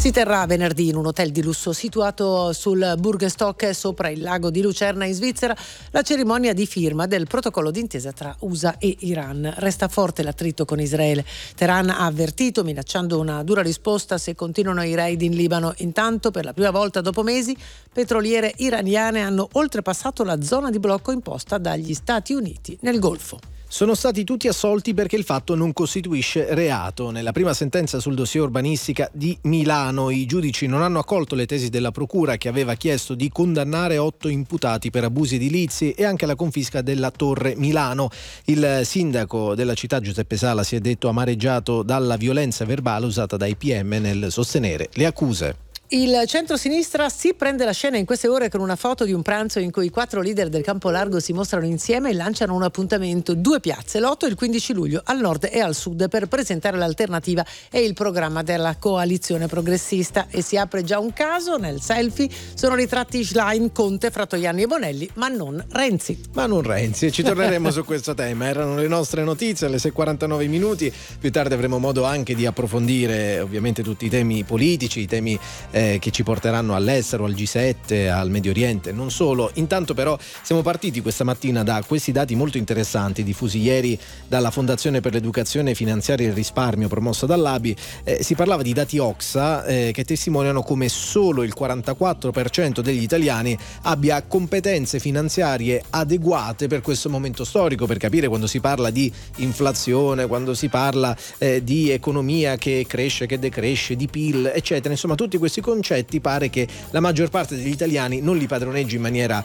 Si terrà venerdì in un hotel di lusso situato sul Burgenstock sopra il lago di Lucerna in Svizzera la cerimonia di firma del protocollo d'intesa tra USA e Iran. Resta forte l'attrito con Israele. Teheran ha avvertito, minacciando una dura risposta se continuano i raid in Libano. Intanto, per la prima volta dopo mesi, petroliere iraniane hanno oltrepassato la zona di blocco imposta dagli Stati Uniti nel Golfo. Sono stati tutti assolti perché il fatto non costituisce reato. Nella prima sentenza sul dossier urbanistica di Milano, i giudici non hanno accolto le tesi della procura, che aveva chiesto di condannare 8 imputati per abusi edilizi e anche la confisca della Torre Milano. Il sindaco della città, Giuseppe Sala, si è detto amareggiato dalla violenza verbale usata dai PM nel sostenere le accuse. Il centro-sinistra si prende la scena in queste ore con una foto di un pranzo in cui i 4 leader del campo largo si mostrano insieme e lanciano un appuntamento. 2 piazze, l'8 e il 15 luglio, al nord e al sud, per presentare l'alternativa e il programma della coalizione progressista. E si apre già un caso: nel selfie sono ritratti Schlein, Conte, Fratoianni e Bonelli, ma non Renzi. Ci torneremo su questo tema. Erano le nostre notizie alle 6:49 minuti. Più tardi avremo modo anche di approfondire ovviamente tutti i temi politici, i temi che ci porteranno all'estero, al G7, al Medio Oriente, non solo. Intanto però siamo partiti questa mattina da questi dati molto interessanti diffusi ieri dalla Fondazione per l'Educazione Finanziaria e il Risparmio promossa dall'ABI. Si parlava di dati Oxa che testimoniano come solo il 44% degli italiani abbia competenze finanziarie adeguate per questo momento storico. Per capire, quando si parla di inflazione, quando si parla di economia che cresce, che decresce, di PIL, eccetera, insomma tutti questi concetti pare che la maggior parte degli italiani non li padroneggi in maniera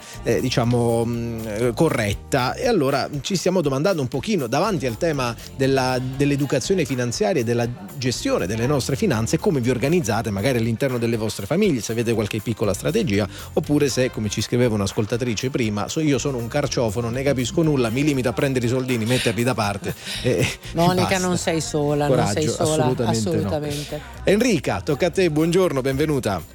corretta. E allora ci stiamo domandando un pochino, davanti al tema dell'educazione finanziaria e della gestione delle nostre finanze, come vi organizzate magari all'interno delle vostre famiglie, se avete qualche piccola strategia, oppure se, come ci scriveva un'ascoltatrice prima, io sono un carciofono, non ne capisco nulla, mi limito a prendere i soldini, metterli da parte. Monica, non sei sola. Coraggio, non sei sola, assolutamente. No. Enrica, tocca a te, buongiorno, benvenuta.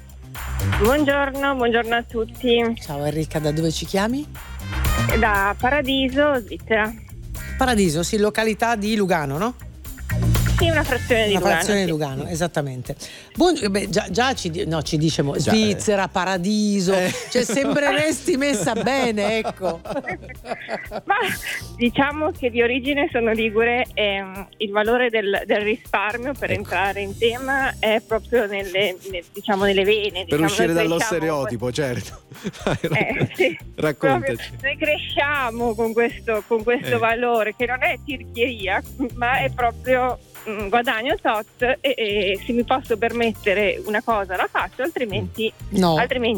Buongiorno a tutti. Ciao Enrica, da dove ci chiami? Da Paradiso, Svizzera. Paradiso, sì, località di Lugano, no? Sì, una frazione di Lugano. Una frazione di Lugano, esattamente. Già ci dice Svizzera, Paradiso, cioè sembreresti messa bene, ecco. Ma diciamo che di origine sono ligure e il valore del risparmio, per entrare in tema, è proprio nelle vene. Per uscire dallo stereotipo, certo. Sì. Raccontaci. Noi cresciamo con questo valore, che non è tirchieria, ma è proprio guadagno tot e se mi posso permettere una cosa la faccio, altrimenti no.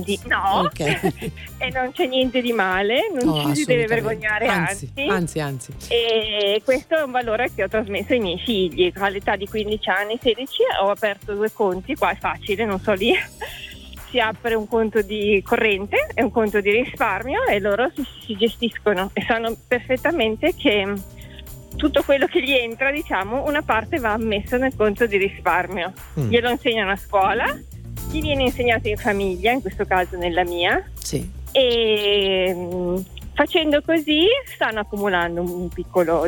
Okay. E non c'è niente di male, non ci si deve vergognare, anzi. E questo è un valore che ho trasmesso ai miei figli. All'età di 15 anni, 16 ho aperto 2 conti, qua è facile, non so lì. Si apre un conto di corrente e un conto di risparmio e loro si gestiscono e sanno perfettamente che tutto quello che gli entra, una parte va messo nel conto di risparmio. Glielo insegnano a scuola, gli viene insegnato in famiglia, in questo caso nella mia. Sì. E facendo così stanno accumulando un piccolo,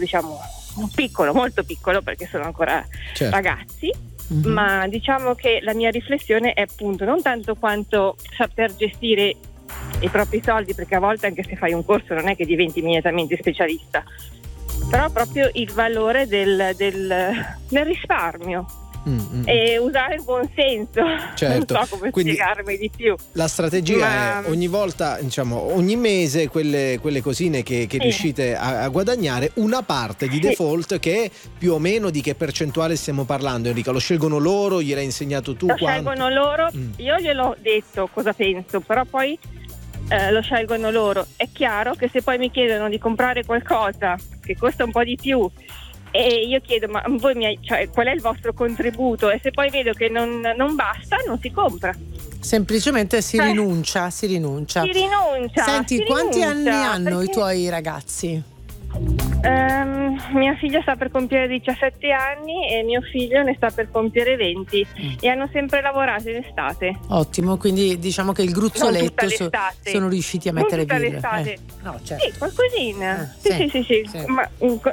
molto piccolo, perché sono ancora ragazzi. Mm-hmm. Ma diciamo che la mia riflessione è appunto non tanto quanto saper gestire i propri soldi, perché a volte anche se fai un corso non è che diventi immediatamente specialista, però proprio il valore del risparmio. E usare il buon senso. Certo. Non so come spiegarmi di più. La strategia è ogni volta, ogni mese quelle cosine che riuscite a guadagnare, una parte di default, che è più o meno di che percentuale stiamo parlando, Enrica? Lo scelgono loro? Gliel'hai insegnato tu? Scelgono loro. Io gliel'ho detto cosa penso, però poi lo scelgono loro. È chiaro che se poi mi chiedono di comprare qualcosa che costa un po' di più e io chiedo, ma voi qual è il vostro contributo? E se poi vedo che non basta, non si compra. Semplicemente si rinuncia. Senti, quanti anni hanno i tuoi ragazzi? Mia figlia sta per compiere 17 anni e mio figlio ne sta per compiere 20 e hanno sempre lavorato in estate. Ottimo, quindi diciamo che il gruzzoletto sono riusciti a mettere via. L'estate. No, certo. Sì, qualcosina. Sì. Ma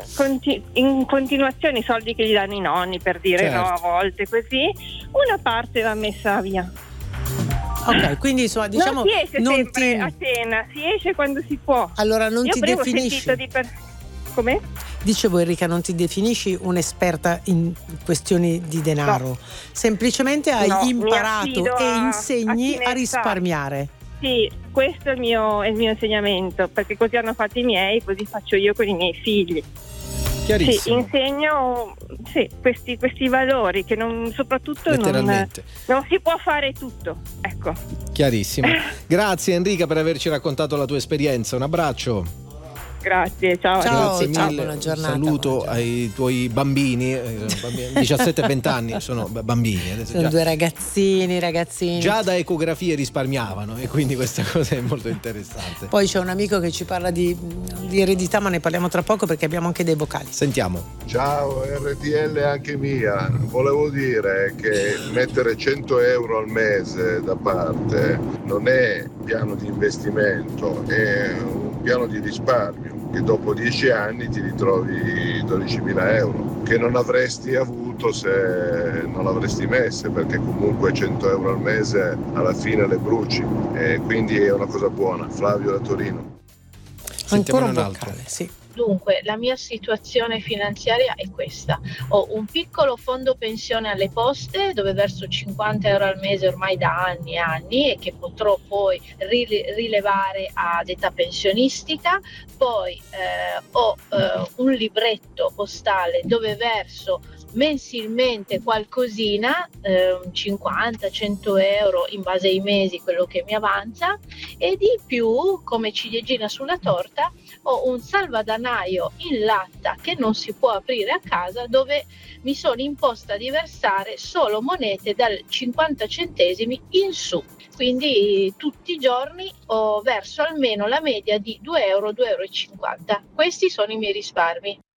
in continuazione i soldi che gli danno i nonni, per dire, certo, no, a volte così, una parte va messa via. Ok, quindi insomma, diciamo, non si esce sempre a cena, si esce quando si può. Allora non ti definisci. Come? Dicevo, Enrica, non ti definisci un'esperta in questioni di denaro, no, semplicemente hai imparato e insegni a risparmiare. Sì, questo è il mio insegnamento, perché così hanno fatto i miei, così faccio io con i miei figli. Chiarissimo. Sì, insegno questi valori che soprattutto non si può fare tutto, ecco. Chiarissimo. Grazie Enrica per averci raccontato la tua esperienza, un abbraccio. Grazie, ciao. Grazie mille. Buona giornata. Saluto ai tuoi bambini, 17 e 20 anni, sono bambini. Sono due ragazzini. Già da ecografie risparmiavano e quindi questa cosa è molto interessante. Poi c'è un amico che ci parla di eredità, ma ne parliamo tra poco perché abbiamo anche dei vocali. Sentiamo. Ciao, RTL anche mia. Volevo dire che mettere 100 euro al mese da parte non è piano di investimento, è un piano di risparmio che dopo 10 anni ti ritrovi 12.000 euro che non avresti avuto se non l'avresti messe, perché comunque 100 euro al mese alla fine le bruci e quindi è una cosa buona. Flavio da Torino. Ancora un vocale, sì. Dunque, la mia situazione finanziaria è questa. Ho un piccolo fondo pensione alle poste dove verso 50 euro al mese ormai da anni e anni e che potrò poi rilevare ad età pensionistica. Poi ho un libretto postale dove verso mensilmente qualcosina, 50-100 euro in base ai mesi, quello che mi avanza, e di più, come ciliegina sulla torta, ho un salvadanaio in latta che non si può aprire a casa, dove mi sono imposta di versare solo monete dal 50 centesimi in su. Quindi tutti i giorni ho verso almeno la media di 2 euro, 2,50 euro. Questi sono i miei risparmi.